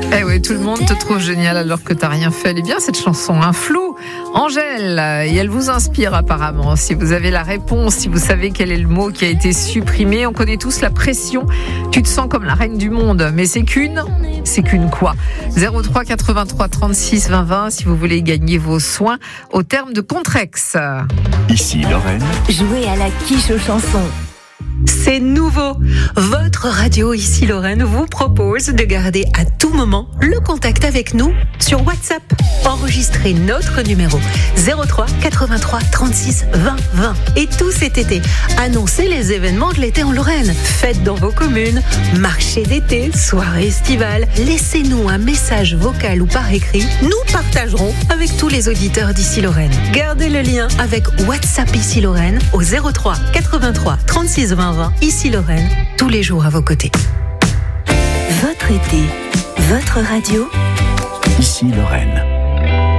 Eh oui, tout le monde te trouve génial alors que t'as rien fait. Elle est bien cette chanson, hein, Flou, Angèle, et elle vous inspire apparemment. Si vous avez la réponse, si vous savez quel est le mot qui a été supprimé, on connaît tous la pression. Tu te sens comme la reine du monde, mais c'est qu'une quoi 03 83 36 20 20 si vous voulez gagner vos soins au terme de Contrex. Ici Lorraine. Jouez à la quiche aux chansons. C'est nouveau. Votre radio ici Lorraine vous propose de garder à tout moment le contact avec nous sur WhatsApp. Enregistrez notre numéro 03 83 36 20 20. Et tout cet été, annoncez les événements de l'été en Lorraine. Fêtes dans vos communes, marché d'été, soirée estivale. Laissez-nous un message vocal ou par écrit. Nous partagerons avec tous les auditeurs d'ici Lorraine. Gardez le lien avec WhatsApp ici Lorraine au 03 83 36 20 20. Ici Lorraine, tous les jours à vos côtés. Votre été, votre radio. Ici Lorraine.